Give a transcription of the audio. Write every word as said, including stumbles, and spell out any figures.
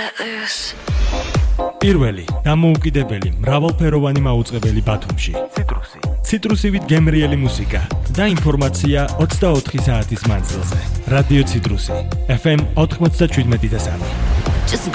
პირველი დამოუკიდებელი მრავალფეროვანი მაუწყებელი ბათუმში. ციტრუსი. ციტრუსივით გემრიელი მუსიკა და ინფორმაცია ოცდაოთხი საათის მანძილზე. რადიო ციტრუსი. ეფ ემ ოთხმოცდაშვიდ და სამი. Just